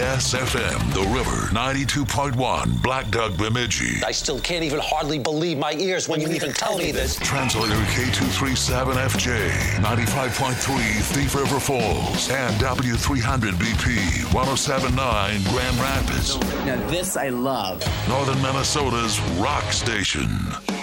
KSFM, The River, 92.1, Black Duck, Bemidji. I still can't even hardly believe my ears when you even tell me this. Translator K237FJ, 95.3 Thief River Falls, and W300BP, 107.9 Grand Rapids. Now this I love. Northern Minnesota's rock station.